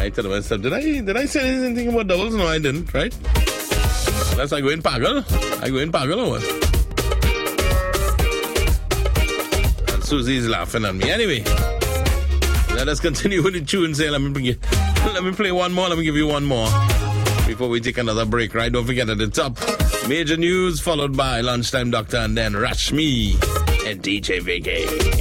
I tell myself, did I say anything about doubles? No, I didn't, right? Unless I go in Pagal. I go in Pagal or what? And Susie's laughing at me. Anyway, let us continue with the tune. Say, let me play one more. Let me give you one more before we take another break, right? Don't forget at the top, major news followed by Lunchtime Doctor and then Rashmi and DJ Viggy.